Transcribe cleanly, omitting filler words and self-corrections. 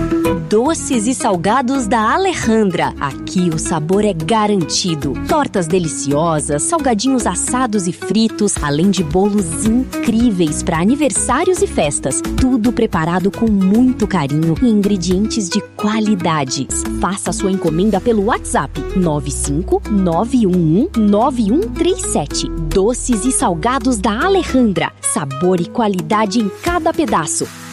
Doces e salgados da Alejandra. Aqui o sabor é garantido. Tortas deliciosas, salgadinhos assados e fritos, além de bolos incríveis para aniversários e festas. Tudo preparado com muito carinho e ingredientes de qualidade. Faça sua encomenda pelo WhatsApp 959119137. Doces e salgados da Alejandra. Sabor e qualidade em cada pedaço.